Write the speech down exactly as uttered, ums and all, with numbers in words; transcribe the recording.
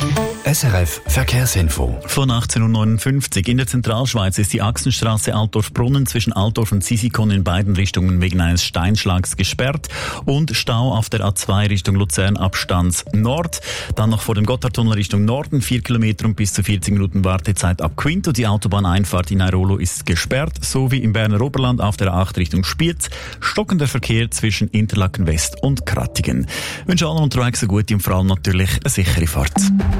S R F Verkehrsinfo. Von achtzehnhundertneunundfünfzig. In der Zentralschweiz ist die Achsenstraße Altdorf-Brunnen zwischen Altdorf und Sisikon in beiden Richtungen wegen eines Steinschlags gesperrt und Stau auf der A zwei Richtung Luzern Abstands Nord. Dann noch vor dem Gotthardtunnel Richtung Norden, vier Kilometer und bis zu vierzig Minuten Wartezeit ab Quinto. Die Autobahneinfahrt in Airolo ist gesperrt, sowie im Berner Oberland auf der A acht Richtung Spiez. Stockender Verkehr zwischen Interlaken West und Krattigen. Ich wünsche allen unterwegs eine gute und vor allem natürlich eine sichere Fahrt.